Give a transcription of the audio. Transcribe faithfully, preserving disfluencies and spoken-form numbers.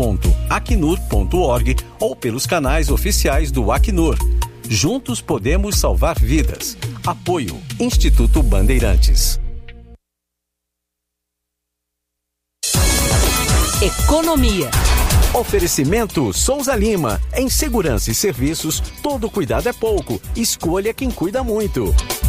ponto acnur ponto org ou pelos canais oficiais do Acnur. Juntos podemos salvar vidas. Apoio Instituto Bandeirantes. Economia. Oferecimento Souza Lima. Em segurança e serviços, todo cuidado é pouco. Escolha quem cuida muito.